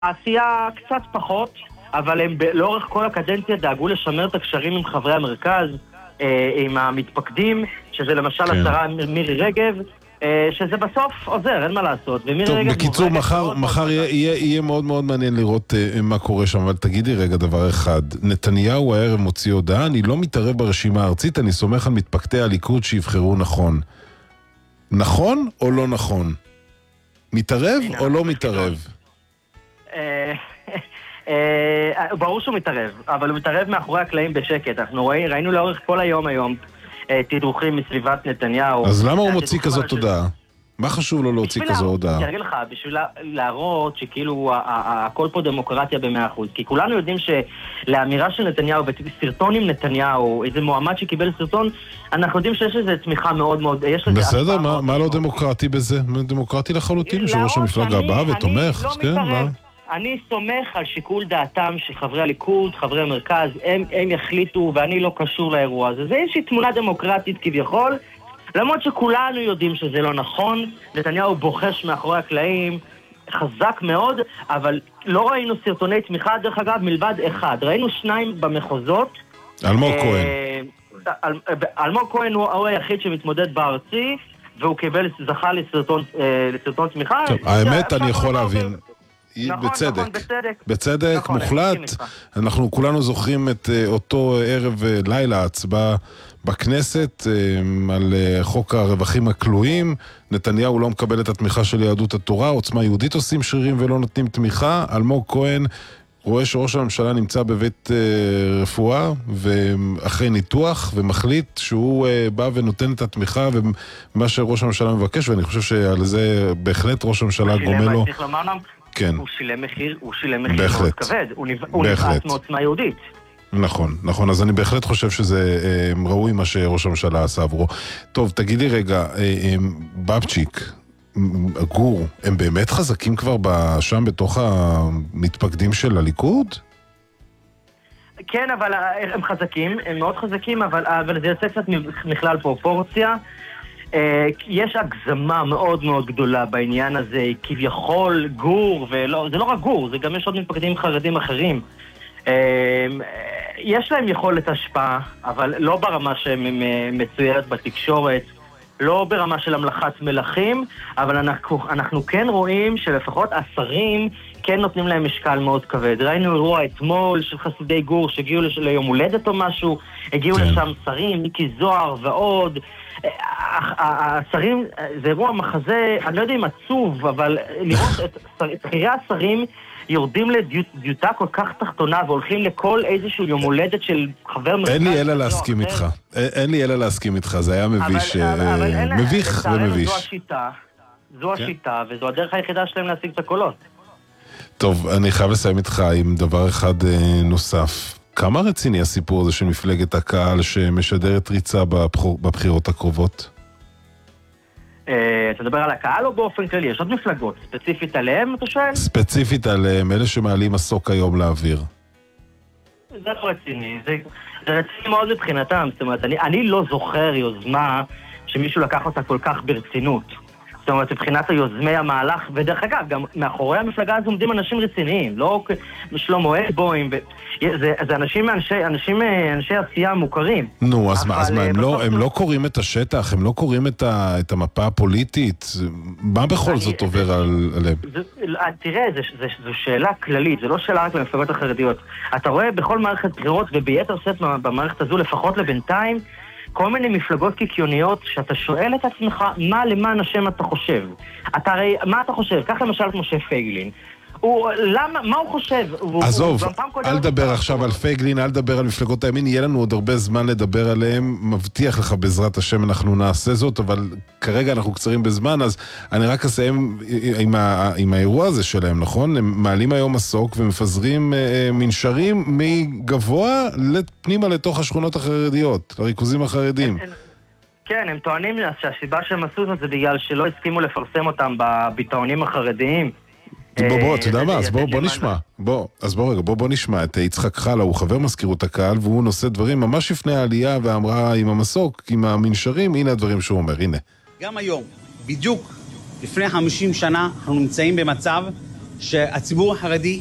העשייה קצת פחות, אבל הם לאורך כל הקדנציה דאגו לשמר את הקשרים עם חברי המרכז, עם המתפקדים, שזה למשל השרה מירי רגב, שזה בסוף עוזר, אין מה לעשות. טוב, בקיצור, מחר יהיה מאוד מאוד מעניין לראות מה קורה שם, אבל תגידי רגע דבר אחד, נתניהו הערב מוציא הודעה, אני לא מתערב ברשימה הארצית, אני סומך על מתפקדי הליכוד שיבחרו נכון. נכון או לא נכון? מתערב או לא מתערב? ברור שהוא מתערב, אבל הוא מתערב מאחורי הקלעים בשקט. אנחנו ראינו לאורך כל היום תדרוכים מסביבת נתניהו. אז למה הוא מוציא כזאת הודעה? מה חשוב לו להוציא כזו הודעה? אני אגיד לך, בשביל להראות שכאילו הכל פה דמוקרטיה ב100%. כי כולנו יודעים שלאמירה של נתניהו, בסרטון עם נתניהו, איזה מועמד שקיבל סרטון, אנחנו יודעים שיש איזו תמיכה מאוד מאוד... בסדר, מה לא דמוקרטי בזה? דמוקרטי לחלוטין, שראש המפלגה בא ותומך. אני סומך על שיקול דעתם של חברי הליכוד, חברי המרכז, הם יחליטו ואני לא קשור לאירוע הזה. זה איזושהי תמונה דמוקרטית כביכול, למרות שכולנו יודעים שזה לא נכון. נתניהו בוחש מאחורי הקלעים, חזק מאוד, אבל לא ראינו סרטוני תמיכה, דרך אגב, מלבד אחד. ראינו 2 במחוזות. אלמוג כהן. אלמוג כהן הוא היחיד שמתמודד בארצי, והוא זכה לסרטון תמיכה. טוב, האמת אני יכול להבין. בצדק מוחלט. אנחנו כולנו זוכרים את אותו ערב לילה הצבעה בכנסת על חוק הרווחים הכלואים. נתניהו לא מקבל את התמיכה של יהדות התורה, עוצמה יהודית עושים שרירים ולא נותנים תמיכה. אלמוג כהן רואה שראש הממשלה נמצא בבית רפואה ואחרי ניתוח ומחליט שהוא בא ונותן את התמיכה ומה שראש הממשלה מבקש, ואני חושב שעל זה בהחלט ראש הממשלה גומל לו. כן. הוא שילם מחיר מאוד כבד, הוא נבעט מעוצמה יהודית. נכון, אז אני בהחלט חושב שזה ראוי מה שראש הממשלה עשה עבורו. טוב, תגידי רגע, בבצ'יק, גור, הם באמת חזקים כבר שם בתוך המתפקדים של הליכוד? כן, אבל הם חזקים, הם מאוד חזקים, אבל זה יוצא קצת מכלל פרופורציה. יש הגזמה מאוד מאוד גדולה בעניין הזה, כביכול גור, זה לא רק גור, זה גם יש עוד מתפקדים חרדים אחרים. יש להם יכולת השפעה, אבל לא ברמה שמצוירת בתקשורת, לא ברמה של המלכת מלכים, אבל אנחנו כן רואים שלפחות השרים כן נותנים להם משקל מאוד כבד. ראינו אירוע אתמול של חסידי גור שהגיעו ליום הולדת או משהו, הגיעו לשם שרים, מיקי זוהר ועוד. השרים, זה אירוע מחזה, אני לא יודע אם עצוב, אבל לראות את בחירי השרים יורדים לדיוטה כל כך תחתונה והולכים לכל איזשהו יום הולדת של חבר מרכז. אין לי אלא להסכים איתך, זה היה מביך ומביש. זו השיטה, וזו הדרך היחידה שלהם להשיג את הקולות. טוב, אני חייב לסיים איתך עם דבר אחד נוסף. כמה רציני הסיפור הזה של מפלגת הקהל שמשדרת ריצה בבחירות הקרובות? אתה מדבר על הקהל או באופן כללי? יש עוד מפלגות ספציפית עליהם, אתה שואל? ספציפית עליהם, אלה שמעלים מסוק היום לאוויר. זה לא רציני, זה רציני מאוד מבחינתם. זאת אומרת, אני לא זוכר יוזמה שמישהו לקח אותה כל כך ברצינות. זאת אומרת, מבחינת היוזמי המהלך, ודרך אגב, גם מאחורי המפלגה הזו עומדים אנשים רציניים, לא שלמה אלבוים, זה אנשי עשייה מוכרים. נו, אז מה, הם לא קוראים את השטח, הם לא קוראים את המפה הפוליטית, מה בכל זאת עובר עליהם? תראה, זו שאלה כללית, זו לא שאלה רק למפלגות החרדיות. אתה רואה בכל מערכת בחירות, וביתר סט במערכת הזו, לפחות לבינתיים, כל מיני מפלגות קיקיוניות שאתה שואל את עצמך מה למען השם אתה חושב. מה אתה חושב? כך למשל את משה פייגלין. מה הוא חושב? עזוב, אל דבר עכשיו על פייגלין, אל דבר על מפלגות הימין, יהיה לנו עוד הרבה זמן לדבר עליהם, מבטיח לך בעזרת השם אנחנו נעשה זאת, אבל כרגע אנחנו קצרים בזמן, אז אני רק אסיים עם האירוע הזה שלהם, נכון? הם מעלים היום מסוק ומפזרים מנשרים מגבוה לפנימה לתוך השכונות החרדיות, לריכוזים החרדים. כן, הם טוענים שהסיבה שהם עשו זאת זה בגלל שלא הסכימו לפרסם אותם בביטאונים החרדיים. בוא, אתה יודע מה, אז בוא נשמע. בוא נשמע את יצחק חלה, הוא חבר מזכירות הקהל, והוא נושא דברים ממש לפני העלייה, ואמרה עם המסוק, עם המנשרים, הנה הדברים שהוא אומר, הנה. גם היום, בדיוק לפני 50 שנה, אנחנו נמצאים במצב שהציבור החרדי